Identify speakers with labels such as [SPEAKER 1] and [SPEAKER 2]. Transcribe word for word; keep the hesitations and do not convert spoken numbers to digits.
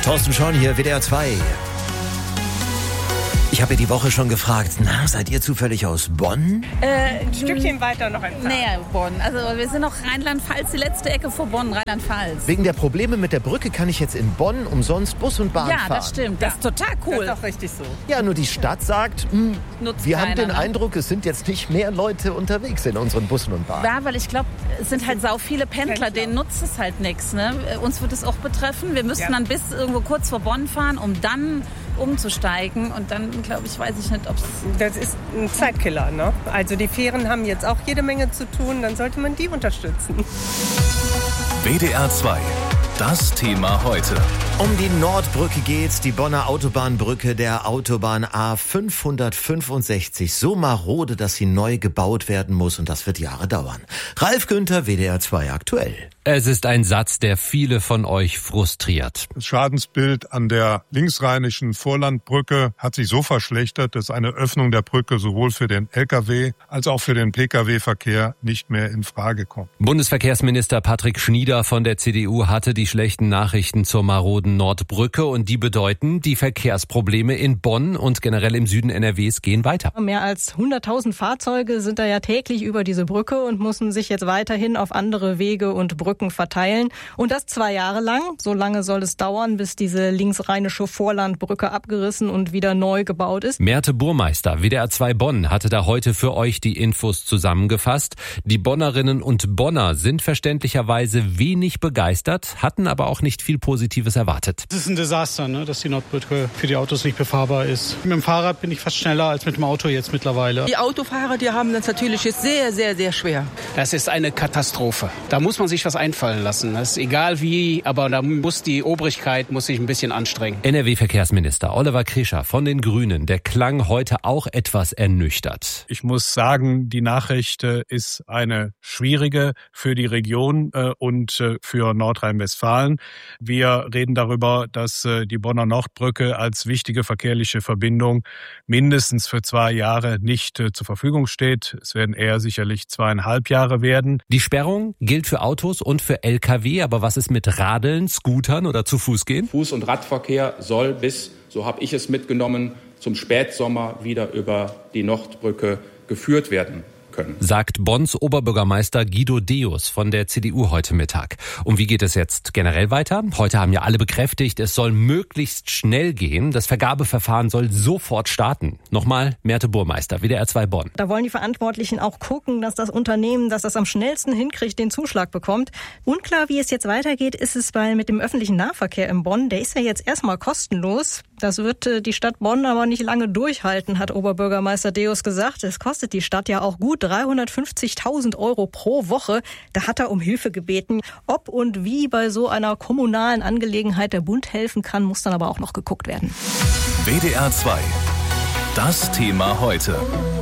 [SPEAKER 1] Thorsten Schorn hier, W D R zwei. Ich habe ja die Woche schon gefragt, na, seid ihr zufällig aus Bonn?
[SPEAKER 2] Äh, ein Stückchen weiter noch ein
[SPEAKER 3] Näher Bonn. Also wir sind noch Rheinland-Pfalz, die letzte Ecke vor Bonn, Rheinland-Pfalz.
[SPEAKER 1] Wegen der Probleme mit der Brücke kann ich jetzt in Bonn umsonst Bus und Bahn
[SPEAKER 3] ja,
[SPEAKER 1] fahren.
[SPEAKER 3] Ja, das stimmt. Das ist total cool.
[SPEAKER 2] Das ist auch richtig so.
[SPEAKER 1] Ja, nur die Stadt sagt, mh, wir haben den
[SPEAKER 3] ne?
[SPEAKER 1] Eindruck, es sind jetzt nicht mehr Leute unterwegs in unseren Bussen und Bahnen.
[SPEAKER 3] Ja, weil ich glaube, es sind halt sau viele Pendler, denen nutzt es halt nichts. Ne? Uns wird es auch betreffen. Wir müssten ja. dann bis irgendwo kurz vor Bonn fahren, um dann umzusteigen. Und dann, glaube ich, weiß ich nicht, ob es...
[SPEAKER 2] Das ist ein Zeitkiller, ne? Also die Fähren haben jetzt auch jede Menge zu tun. Dann sollte man die unterstützen.
[SPEAKER 4] W D R zwei. Das Thema heute.
[SPEAKER 1] Um die Nordbrücke geht's, die Bonner Autobahnbrücke der Autobahn A fünfhundertfünfundsechzig. So marode, dass sie neu gebaut werden muss und das wird Jahre dauern. Ralf Günther, W D R zwei aktuell.
[SPEAKER 5] Es ist ein Satz, der viele von euch frustriert.
[SPEAKER 6] Das Schadensbild an der linksrheinischen Vorlandbrücke hat sich so verschlechtert, dass eine Öffnung der Brücke sowohl für den L K W als auch für den P K W-Verkehr nicht mehr in Frage kommt.
[SPEAKER 5] Bundesverkehrsminister Patrick Schnieder von der C D U hatte die schlechten Nachrichten zur maroden Nordbrücke und die bedeuten, die Verkehrsprobleme in Bonn und generell im Süden N R Ws gehen weiter.
[SPEAKER 7] Mehr als hunderttausend Fahrzeuge sind da ja täglich über diese Brücke und müssen sich jetzt weiterhin auf andere Wege und Brücken verteilen. Und das zwei Jahre lang. So lange soll es dauern, bis diese linksrheinische Vorlandbrücke abgerissen und wieder neu gebaut ist.
[SPEAKER 5] Merte Burmeister, W D R zwei Bonn, hatte da heute für euch die Infos zusammengefasst. Die Bonnerinnen und Bonner sind verständlicherweise wenig begeistert, hatten aber auch nicht viel Positives erwartet.
[SPEAKER 8] Es ist ein Desaster, ne, dass die Nordbrücke für die Autos nicht befahrbar ist. Mit dem Fahrrad bin ich fast schneller als mit dem Auto jetzt mittlerweile.
[SPEAKER 9] Die Autofahrer, die haben das natürlich jetzt sehr, sehr, sehr schwer.
[SPEAKER 10] Das ist eine Katastrophe. Da muss man sich was einfallen lassen. Das ist egal wie, aber da muss die Obrigkeit muss sich ein bisschen anstrengen.
[SPEAKER 5] N R W-Verkehrsminister Oliver Krischer von den Grünen, der klang heute auch etwas ernüchtert.
[SPEAKER 6] Ich muss sagen, die Nachricht ist eine schwierige für die Region und für Nordrhein-Westfalen. Wir reden darüber, dass die Bonner Nordbrücke als wichtige verkehrliche Verbindung mindestens für zwei Jahre nicht zur Verfügung steht. Es werden eher sicherlich zweieinhalb Jahre werden.
[SPEAKER 5] Die Sperrung gilt für Autos und für L K W, aber was ist mit Radeln, Scootern oder zu Fuß gehen?
[SPEAKER 11] Fuß- und Radverkehr soll bis, so habe ich es mitgenommen, zum Spätsommer wieder über die Nordbrücke geführt werden können.
[SPEAKER 5] Sagt Bonns Oberbürgermeister Guido Deus von der C D U heute Mittag. Und wie geht es jetzt generell weiter? Heute haben ja alle bekräftigt, es soll möglichst schnell gehen. Das Vergabeverfahren soll sofort starten. Nochmal Merte Burmeister, W D R zwei Bonn.
[SPEAKER 7] Da wollen die Verantwortlichen auch gucken, dass das Unternehmen, das das am schnellsten hinkriegt, den Zuschlag bekommt. Unklar, wie es jetzt weitergeht, ist es bei mit dem öffentlichen Nahverkehr in Bonn. Der ist ja jetzt erstmal kostenlos. Das wird die Stadt Bonn aber nicht lange durchhalten, hat Oberbürgermeister Deus gesagt. Es kostet die Stadt ja auch gut dreihundertfünfzigtausend Euro pro Woche. Da hat er um Hilfe gebeten. Ob und wie bei so einer kommunalen Angelegenheit der Bund helfen kann, muss dann aber auch noch geguckt werden.
[SPEAKER 4] W D R zwei. Das Thema heute.